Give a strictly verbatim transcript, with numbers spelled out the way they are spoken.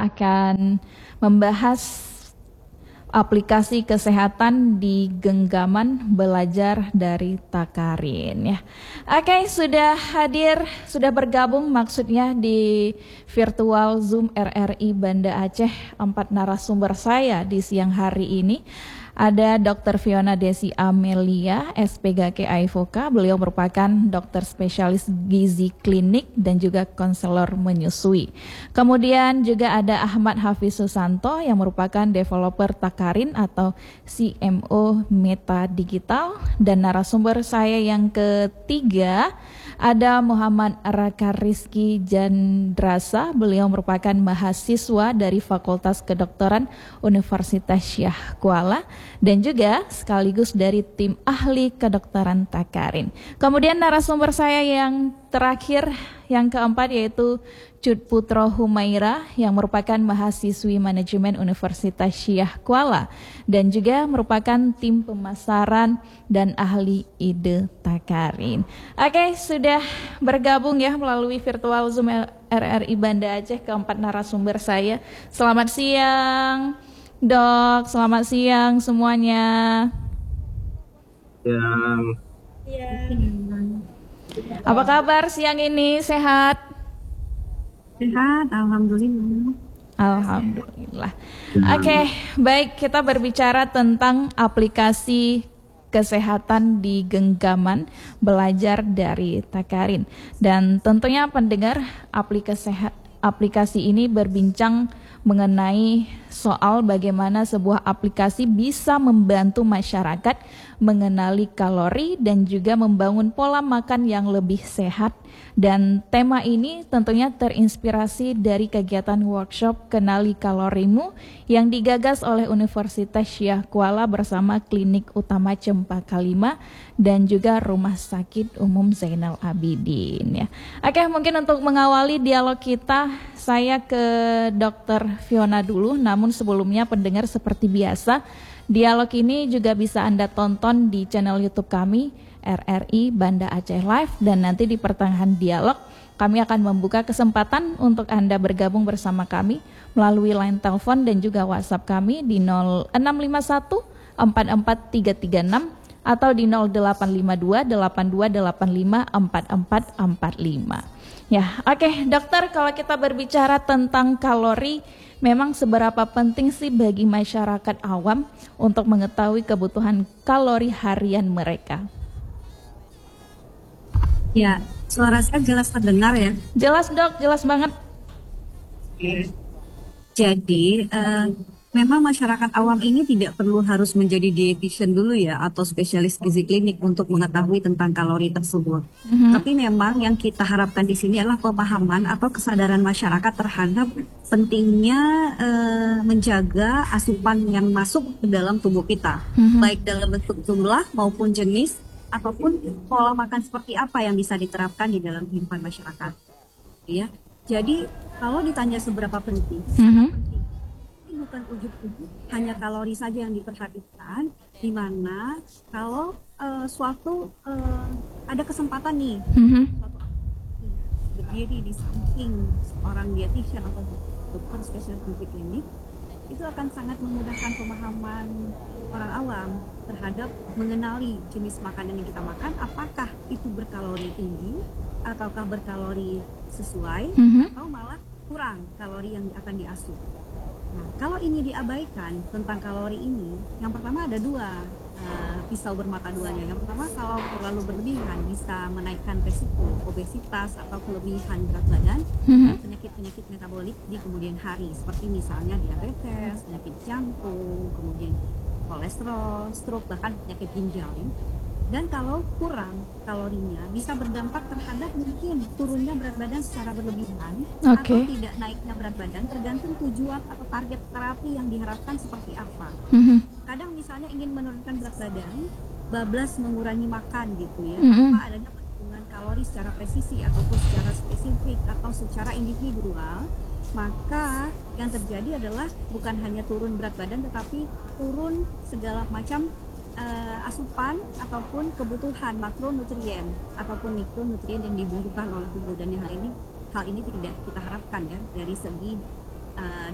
akan membahas aplikasi kesehatan di genggaman belajar dari Takarin ya. Oke, sudah hadir, sudah bergabung maksudnya di virtual Zoom R R I Banda Aceh empat narasumber saya di siang hari ini. Ada dokter Fiona Desi Amelia, S P G K AIFOKA. Beliau merupakan dokter spesialis gizi klinik dan juga konselor menyusui. Kemudian juga ada Ahmad Hafiz Susanto yang merupakan developer Takarin atau C M O Meta Digital. Dan narasumber saya yang ketiga ada Muhammad Raka Rizky Jandrasa. Beliau merupakan mahasiswa dari Fakultas Kedokteran Universitas Syah Kuala dan juga sekaligus dari tim ahli kedokteran Takarin. Kemudian narasumber saya yang terakhir, yang keempat yaitu Cud Putro Humaira yang merupakan mahasiswi manajemen Universitas Syah Kuala dan juga merupakan tim pemasaran dan ahli ide Takarin. Oke, sudah bergabung ya melalui virtual Zoom R R I Banda Aceh keempat narasumber saya. Selamat siang Dok, selamat siang semuanya. Yang Ya. Apa kabar siang ini? Sehat? Sehat, alhamdulillah. Alhamdulillah. Oke, okay, baik, kita berbicara tentang aplikasi kesehatan di genggaman belajar dari Takarin. Dan tentunya pendengar aplikasi aplikasi ini berbincang mengenai soal bagaimana sebuah aplikasi bisa membantu masyarakat mengenali kalori dan juga membangun pola makan yang lebih sehat. Dan tema ini tentunya terinspirasi dari kegiatan workshop Kenali Kalorimu yang digagas oleh Universitas Syah Kuala bersama Klinik Utama Cempaka Lima dan juga Rumah Sakit Umum Zainal Abidin ya. Oke, mungkin untuk mengawali dialog kita saya ke dokter Fiona dulu, namun sebelumnya pendengar seperti biasa dialog ini juga bisa Anda tonton di channel YouTube kami R R I Banda Aceh Live, dan nanti di pertengahan dialog kami akan membuka kesempatan untuk Anda bergabung bersama kami melalui line telepon dan juga WhatsApp kami di nol enam lima satu empat empat tiga tiga enam atau di nol delapan lima dua delapan dua delapan lima empat empat empat lima. Ya, oke okay, dokter, kalau kita berbicara tentang kalori, memang seberapa penting sih bagi masyarakat awam untuk mengetahui kebutuhan kalori harian mereka? Ya, suara saya jelas terdengar ya? Jelas dok, jelas banget. Oke. Jadi, uh, memang masyarakat awam ini tidak perlu harus menjadi dietitian dulu ya, atau spesialis gizi klinik untuk mengetahui tentang kalori tersebut. Mm-hmm. Tapi memang yang kita harapkan di sini adalah pemahaman atau kesadaran masyarakat terhadap pentingnya uh, menjaga asupan yang masuk ke dalam tubuh kita, mm-hmm. baik dalam bentuk jumlah maupun jenis, ataupun pola makan seperti apa yang bisa diterapkan di dalam kehidupan masyarakat, ya. Jadi kalau ditanya seberapa penting, mm-hmm. penting, ini bukan ujuk-ujuk hanya kalori saja yang diperhatikan, di mana kalau uh, suatu uh, ada kesempatan nih, mm-hmm. suatu berdiri di samping seorang dietitian atau dokter spesialis gizi klinik, itu akan sangat memudahkan pemahaman orang awam terhadap mengenali jenis makanan yang kita makan, apakah itu berkalori tinggi ataukah berkalori sesuai, mm-hmm. atau malah kurang kalori yang akan diasup. Nah, kalau ini diabaikan tentang kalori ini, yang pertama ada dua uh, pisau bermata duanya. Yang pertama, kalau terlalu berlebihan bisa menaikkan resiko obesitas atau kelebihan berat badan, mm-hmm. dan penyakit-penyakit metabolik di kemudian hari, seperti misalnya diabetes, penyakit jantung, kemudian kolesterol, stroke, bahkan penyakit ginjal. Dan kalau kurang kalorinya bisa berdampak terhadap mungkin turunnya berat badan secara berlebihan, okay. atau tidak naiknya berat badan, tergantung tujuan atau target terapi yang diharapkan seperti apa. Mm-hmm. Kadang misalnya ingin menurunkan berat badan, bablas mengurangi makan gitu ya, mm-hmm. tanpa adanya perhitungan kalori secara presisi ataupun secara spesifik atau secara individual, maka yang terjadi adalah bukan hanya turun berat badan tetapi turun segala macam uh, asupan ataupun kebutuhan makronutrien ataupun mikronutrien yang dibutuhkan oleh tubuh, dan hal ini hal ini tidak kita harapkan ya dari segi uh,